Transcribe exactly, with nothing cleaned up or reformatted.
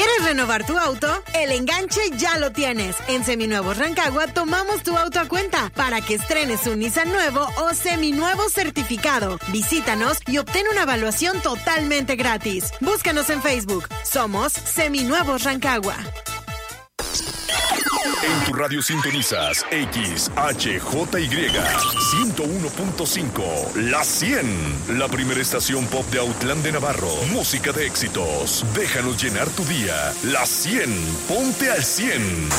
¿Quieres renovar tu auto? El enganche ya lo tienes. En Seminuevos Rancagua tomamos tu auto a cuenta para que estrenes un Nissan nuevo o seminuevo certificado. Visítanos y obtén una evaluación totalmente gratis. Búscanos en Facebook. Somos Seminuevos Rancagua. En tu radio sintonizas X H J Y ciento uno punto cinco, La cien, la primera estación pop de Autlán de Navarro. Música de éxitos. Déjanos llenar tu día. La cien, ponte al cien.